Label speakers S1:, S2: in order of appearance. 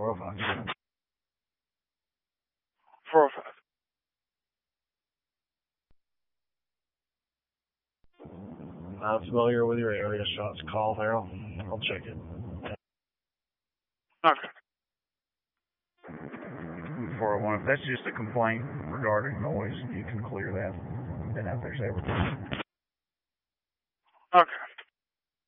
S1: 405.
S2: 405.
S1: Not familiar with your area shots call there. I'll check it.
S2: Okay.
S3: 401. If that's just a complaint regarding noise, you can clear that. Been out there several times.
S2: Okay.